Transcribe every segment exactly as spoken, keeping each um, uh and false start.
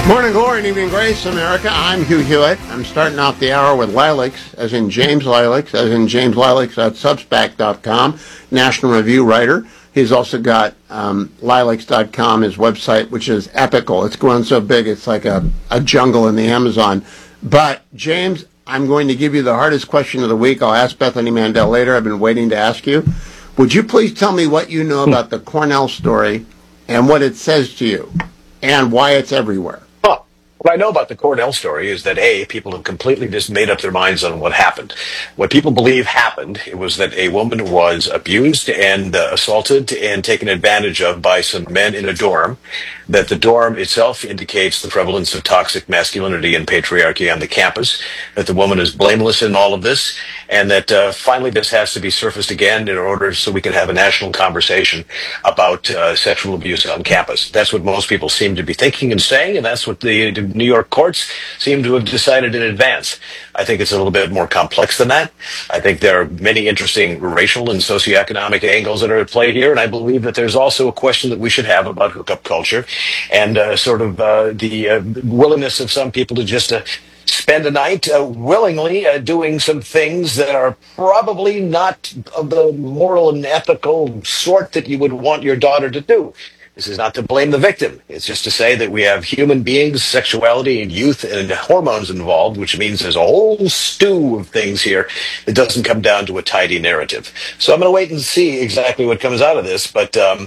Morning glory and evening grace, America. I'm Hugh Hewitt. I'm starting off the hour with Lilacs, as in James Lilacs, as in James Lilacs at substack dot com, National Review writer. He's also got um, lilacs dot com, his website, which is epical. It's grown so big, it's like a, a jungle in the Amazon. But, James, I'm going to give you the hardest question of the week. I'll ask Bethany Mandel later. I've been waiting to ask you. Would you please tell me what you know about the Cornell story and what it says to you and why it's everywhere? What I know about the Cornell story is that, A, people have completely just made up their minds on what happened. What people believe happened, it was that a woman was abused and uh, assaulted and taken advantage of by some men in a dorm, that the dorm itself indicates the prevalence of toxic masculinity and patriarchy on the campus, that the woman is blameless in all of this, and that uh, finally this has to be surfaced again in order so we can have a national conversation about uh, sexual abuse on campus. That's what most people seem to be thinking and saying, and that's what the New York courts seem to have decided in advance. I think it's a little bit more complex than that. I think there are many interesting racial and socioeconomic angles that are at play here, and I believe that there's also a question that we should have about hookup culture and uh, sort of uh, the uh, willingness of some people to just uh, spend a night uh, willingly uh, doing some things that are probably not of the moral and ethical sort that you would want your daughter to do. This is not to blame the victim. It's just to say that we have human beings, sexuality, and youth, and hormones involved, which means there's a whole stew of things here that doesn't come down to a tidy narrative. So I'm going to wait and see exactly what comes out of this, but um,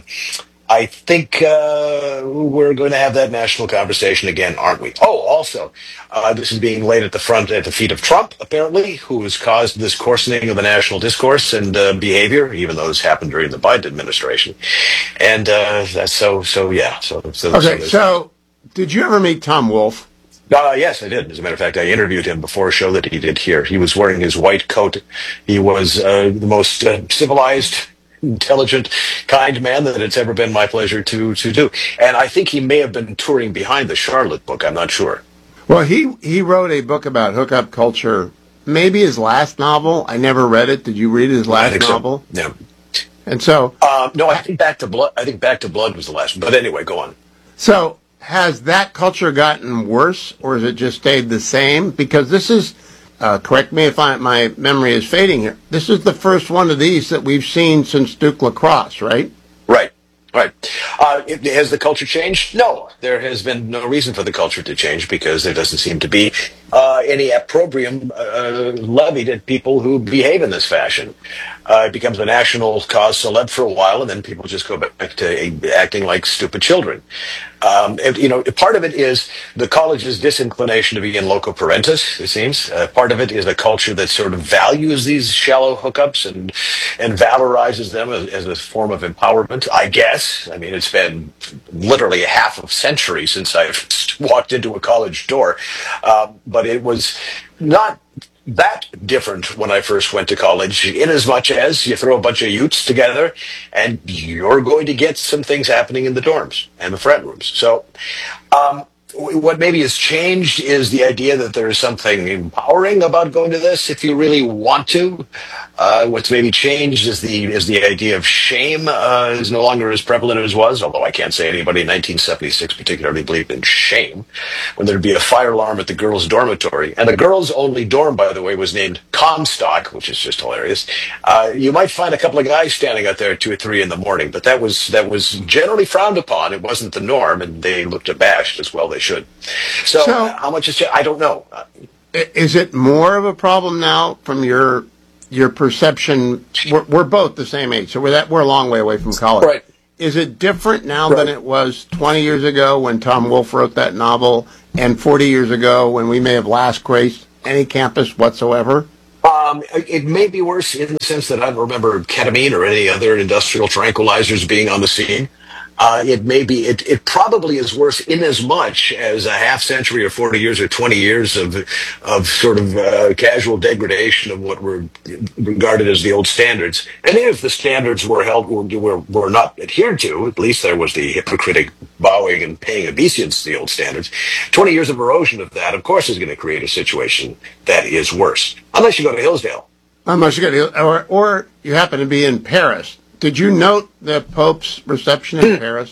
I think uh, we're going to have that national conversation again, aren't we? Oh, also, uh, this is being laid at the front, at the feet of Trump, apparently, who has caused this coarsening of the national discourse and uh, behavior, even though this happened during the Biden administration. And uh, that's so, so yeah. So, so Okay, so, so did you ever meet Tom Wolfe? Uh, yes, I did. As a matter of fact, I interviewed him before a show that he did here. He was wearing his white coat. He was uh, the most uh, civilized, intelligent, kind man that it's ever been my pleasure to to do. And I think he may have been touring behind the Charlotte book. I'm not sure. Well, he, he wrote a book about hookup culture, maybe his last novel. I never read it. Did you read his last I think novel? So. Yeah. And so... Um, no, I think Back to Blood. I think Back to Blood was the last one. But anyway, go on. So has that culture gotten worse, or has it just stayed the same? Because this is... Uh, correct me if I, my memory is fading here. This is the first one of these that we've seen since Duke Lacrosse, right? Right, right. Uh, it, has the culture changed? No. There has been no reason for the culture to change because there doesn't seem to be uh, any opprobrium uh, levied at people who behave in this fashion. Uh, it becomes a national cause celeb for a while, and then people just go back to acting like stupid children. Um, and, you know, part of it is the college's disinclination to be in loco parentis, it seems. Uh, part of it is a culture that sort of values these shallow hookups and and valorizes them as, as a form of empowerment, I guess. I mean, it's been literally a half a century since I've walked into a college door. Um, but it was not that different when I first went to college, in as much as you throw a bunch of youths together and you're going to get some things happening in the dorms and the frat rooms. So um, what maybe has changed is the idea that there is something empowering about going to this if you really want to. Uh, what's maybe changed is the is the idea of shame uh, is no longer as prevalent as was, although I can't say anybody in nineteen seventy-six particularly believed in shame. When there'd be a fire alarm at the girls' dormitory, and the girls' only dorm, by the way, was named Comstock, which is just hilarious. Uh, you might find a couple of guys standing out there at two or three in the morning, but that was that was generally frowned upon. It wasn't the norm, and they looked abashed as well they should. So, So- how much is I don't know. I- Is it more of a problem now from your your perception? We're, we're both the same age, so we're that we're a long way away from college. Right. Is it different now Right. than it was twenty years ago when Tom Wolfe wrote that novel, and forty years ago when we may have last graced any campus whatsoever? Um, it may be worse in the sense that I don't remember ketamine or any other industrial tranquilizers being on the scene. Uh, it may be, it, it probably is worse in as much as a half century or forty years or twenty years of of sort of uh, casual degradation of what were regarded as the old standards. And if the standards were held, were, were, were not adhered to, at least there was the hypocritic bowing and paying obeisance to the old standards. twenty years of erosion of that, of course, is going to create a situation that is worse. Unless you go to Hillsdale. Unless you got, or or you happen to be in Paris. Did you note the Pope's reception in Paris?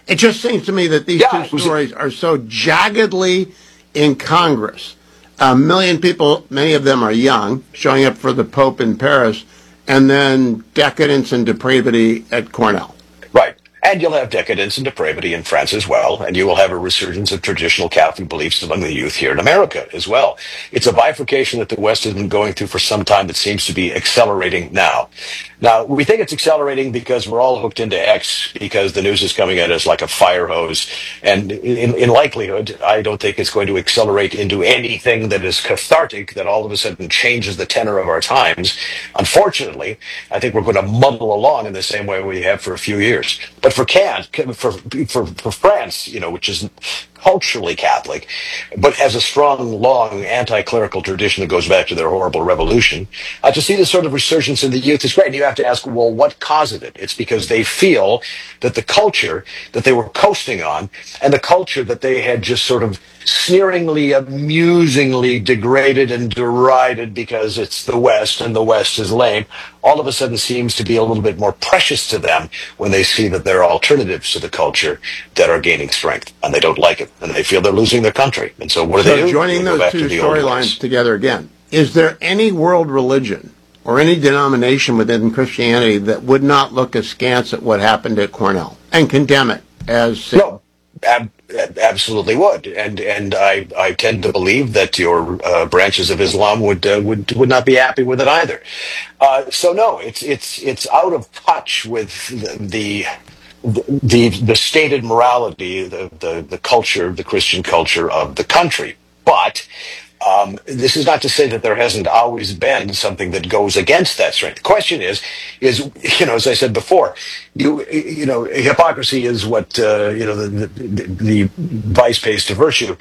It just seems to me that these Yeah, it two was- stories are so jaggedly incongruous. A million people, many of them are young, showing up for the Pope in Paris, and then decadence and depravity at Cornell. Right. And you'll have decadence and depravity in France as well, and you will have a resurgence of traditional Catholic beliefs among the youth here in America as well. It's a bifurcation that the West has been going through for some time that seems to be accelerating now. Now, we think it's accelerating because we're all hooked into X, because the news is coming at us like a fire hose. And in, in likelihood, I don't think it's going to accelerate into anything that is cathartic, that all of a sudden changes the tenor of our times. Unfortunately, I think we're going to muddle along in the same way we have for a few years. But for Can, for, for, for France, you know, which is culturally Catholic, but has a strong, long anti-clerical tradition that goes back to their horrible revolution, uh, to see this sort of resurgence in the youth is great. And you have to ask, well, what causes it? It's because they feel that the culture that they were coasting on, and the culture that they had just sort of sneeringly, amusingly degraded and derided because it's the West and the West is lame, all of a sudden seems to be a little bit more precious to them when they see that there are alternatives to the culture that are gaining strength, and they don't like it, and they feel they're losing their country. And so what do So they do? joining They go those back two to the old storylines ways. together again, is there any world religion or any denomination within Christianity that would not look askance at what happened at Cornell and condemn it as sin? No, ab- ab- absolutely would, and and I, I tend to believe that your uh, branches of Islam would uh, would would not be happy with it either. Uh, so no, it's it's it's out of touch with the the the, the stated morality, the, the the culture, the Christian culture of the country, but. Um, this is not to say that there hasn't always been something that goes against that strength. The question is, is you know, as I said before, you you know, hypocrisy is what uh, you know the, the the vice pays to virtue,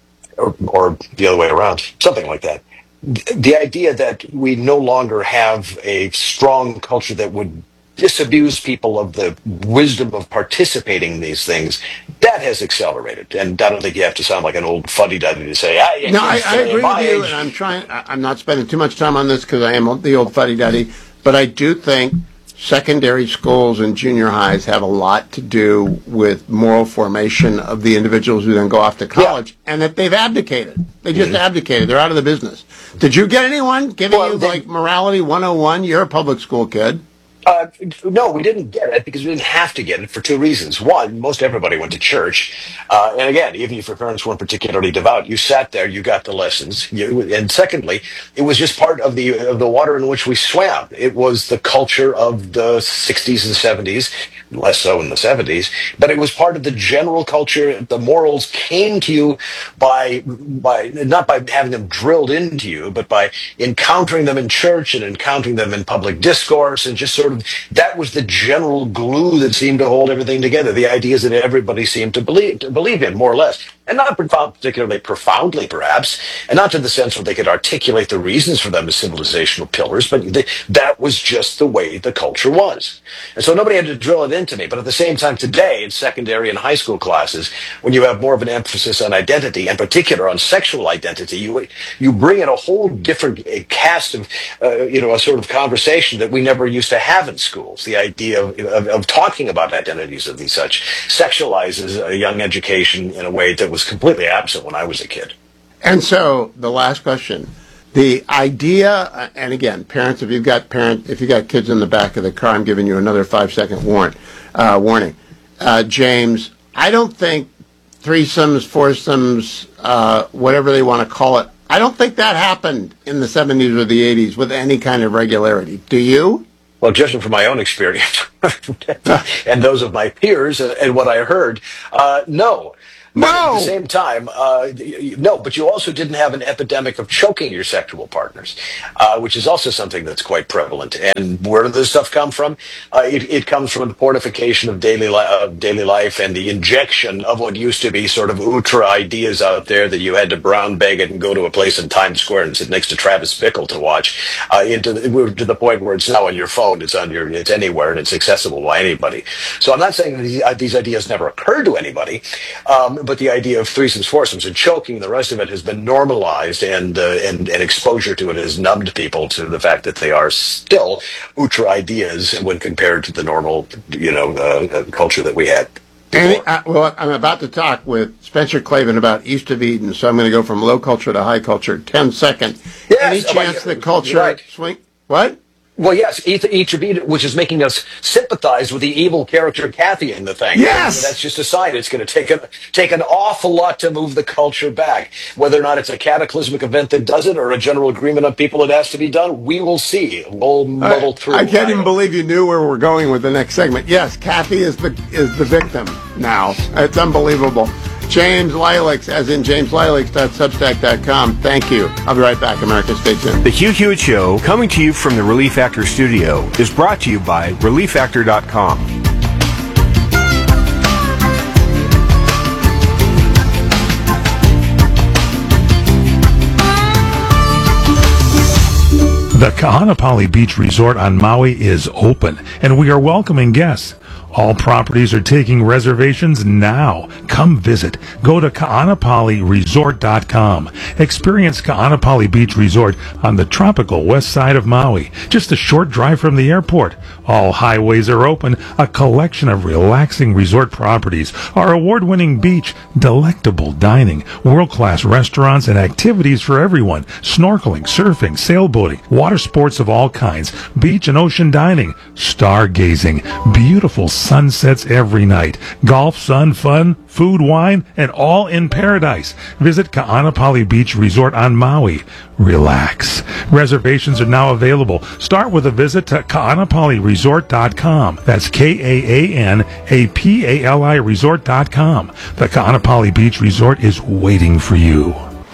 or or the other way around, something like that. The idea that we no longer have a strong culture that would disabuse people of the wisdom of participating in these things, that has accelerated. And I don't think you have to sound like an old fuddy-duddy to say, ah, you No, I, can't I say agree my with you, age." and I'm trying. I- I'm not spending too much time on this because I am the old fuddy-duddy, but I do think secondary schools and junior highs have a lot to do with moral formation of the individuals who then go off to college, and that they've abdicated. They just abdicated. They're out of the business. Did you get anyone giving Well, you, they- like, Morality one oh one? You're a public school kid. Uh, no, we didn't get it because we didn't have to get it for two reasons. One, most everybody went to church. Uh, and again, even if your parents weren't particularly devout, you sat there, you got the lessons. You, and secondly, it was just part of the of the water in which we swam. It was the culture of the sixties and seventies, less so in the seventies, but it was part of the general culture. The morals came to you by, by not by having them drilled into you, but by encountering them in church and encountering them in public discourse, and just sort of that was the general glue that seemed to hold everything together. The ideas that everybody seemed to believe to believe in, more or less, and not particularly profoundly, perhaps, and not to the sense where they could articulate the reasons for them as civilizational pillars, but they, that was just the way the culture was. And so nobody had to drill it into me. But at the same time, today in secondary and high school classes, when you have more of an emphasis on identity, and particular on sexual identity, you you bring in a whole different cast of, uh, you know, a sort of conversation that we never used to have in schools. The idea of, of, of talking about identities of these such sexualizes a young education in a way that was completely absent when I was a kid. And so the last question, the idea, uh, and again, parents, if you've got parent, if you've got kids in the back of the car, I'm giving you another five second warn, uh, warning. Uh, James, I don't think threesomes, foursomes, uh, whatever they want to call it, I don't think that happened in the seventies or the eighties with any kind of regularity. Do you? Well, judging from my own experience and those of my peers and what I heard, uh, no. But No. at the same time, uh, no, but you also didn't have an epidemic of choking your sexual partners, uh, which is also something that's quite prevalent. And where does this stuff come from? Uh, it, it comes from the portification of daily, li- of daily life and the injection of what used to be sort of ultra ideas out there that you had to brown bag it and go to a place in Times Square and sit next to Travis Bickle to watch, uh, into the, to the point where it's now on your phone, it's on your, it's anywhere, and it's accessible by anybody. So I'm not saying that these, uh, these ideas never occurred to anybody, um, but the idea of threesomes, foursomes, and choking, the rest of it has been normalized, and, uh, and and exposure to it has numbed people to the fact that they are still ultra ideas when compared to the normal, you know, uh, uh, culture that we had. Any, uh, well, I'm about to talk with Spencer Klavan about East of Eden, so I'm going to go from low culture to high culture. Ten seconds. Yes, Any oh, chance yeah, the culture right. swing? What? Well, yes, each of Eden, which is making us sympathize with the evil character Kathy in the thing. Yes! And that's just a sign. It's going to take a, take an awful lot to move the culture back. Whether or not it's a cataclysmic event that does it or a general agreement on people it has to be done, we will see. We'll muddle through. I can't even believe you knew where we're going with the next segment. Yes, Kathy is the is the victim now. It's unbelievable. James Lileks, as in james lileks dot substack dot com. Thank you. I'll be right back, America. Stay tuned. The Hugh Hewitt Show, coming to you from the Relief Factor studio, is brought to you by relief factor dot com. The Kahanapali Beach Resort on Maui is open, and we are welcoming guests. All properties are taking reservations now. Come visit. Go to kaanapali resort dot com. Experience Kaanapali Beach Resort on the tropical west side of Maui, just a short drive from the airport. All highways are open, a collection of relaxing resort properties, our award-winning beach, delectable dining, world-class restaurants, and activities for everyone. Snorkeling, surfing, sailboating, water sports of all kinds, beach and ocean dining, stargazing, beautiful sunsets every night, golf, sun, fun, food, wine, and all in paradise. Visit Kaanapali Beach Resort on Maui. Relax. Reservations are now available. Start with a visit to kaanapali resort dot com. That's K A A N A P A L I resort dot com. The Kaanapali Beach Resort is waiting for you.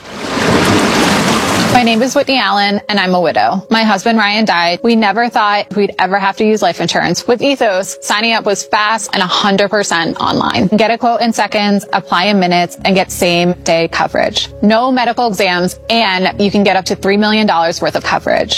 My name is Whitney Allen, and I'm a widow. My husband, Ryan, died. We never thought we'd ever have to use life insurance. With Ethos, signing up was fast and one hundred percent online. Get a quote in seconds, apply in minutes, and get same-day coverage. No medical exams, and you can get up to three million dollars worth of coverage.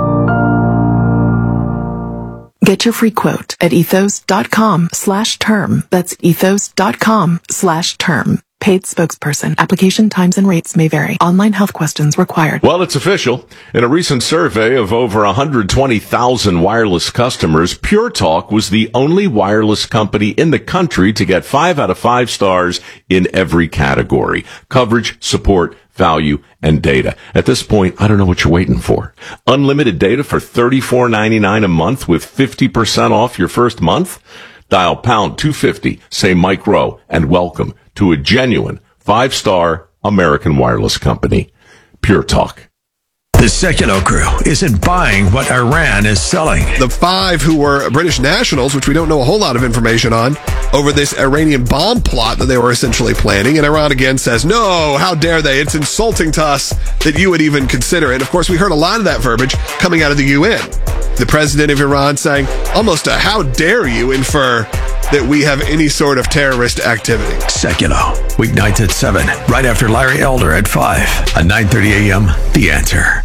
Get your free quote at ethos dot com slash term. That's ethos dot com slash term. Paid spokesperson. Application times and rates may vary. Online health questions required. Well, it's official. In a recent survey of over one hundred twenty thousand wireless customers, Pure Talk was the only wireless company in the country to get five out of five stars in every category. Coverage, support, value, and data. At this point, I don't know what you're waiting for. Unlimited data for thirty-four ninety-nine a month with fifty percent off your first month? Dial pound two fifty, say Mike Rowe, and welcome to a genuine five-star American wireless company. Pure Talk. The Secular crew isn't buying what Iran is selling. The five who were British nationals, which we don't know a whole lot of information on, over this Iranian bomb plot that they were essentially planning. And Iran again says, no, how dare they? It's insulting to us that you would even consider it. Of course, we heard a lot of that verbiage coming out of the U N. The president of Iran saying almost a how dare you infer that we have any sort of terrorist activity. Secular, weeknights at seven, right after Larry Elder at five, at nine thirty a.m., The Answer.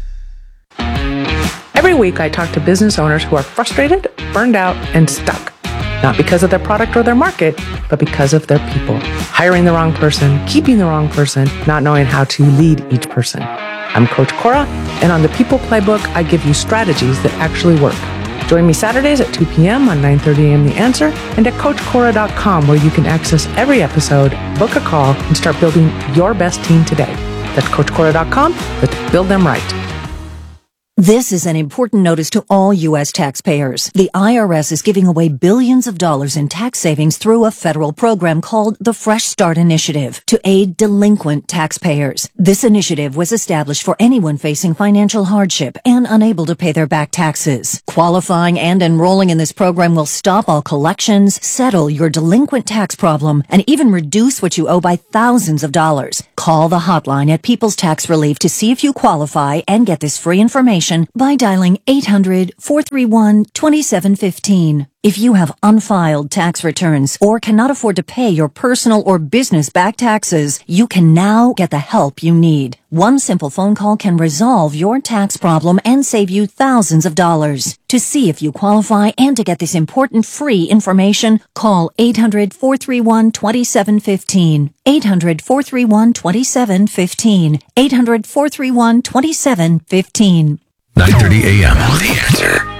Every week I talk to business owners who are frustrated, burned out, and stuck. Not because of their product or their market, but because of their people. Hiring the wrong person, keeping the wrong person, not knowing how to lead each person. I'm Coach Cora, and on the People Playbook, I give you strategies that actually work. Join me Saturdays at two p.m. on nine thirty a.m. The Answer, and at coach cora dot com, where you can access every episode, book a call, and start building your best team today. That's coach cora dot com. Let's build them right. This is an important notice to all U S taxpayers. The I R S is giving away billions of dollars in tax savings through a federal program called the Fresh Start Initiative to aid delinquent taxpayers. This initiative was established for anyone facing financial hardship and unable to pay their back taxes. Qualifying and enrolling in this program will stop all collections, settle your delinquent tax problem, and even reduce what you owe by thousands of dollars. Call the hotline at People's Tax Relief to see if you qualify and get this free information by dialing eight hundred, four three one, two seven one five. If you have unfiled tax returns or cannot afford to pay your personal or business back taxes, you can now get the help you need. One simple phone call can resolve your tax problem and save you thousands of dollars. To see if you qualify and to get this important free information, call eight hundred, four three one, two seven one five. eight hundred, four three one, two seven one five. eight hundred, four three one, two seven one five. nine thirty a.m. The Answer.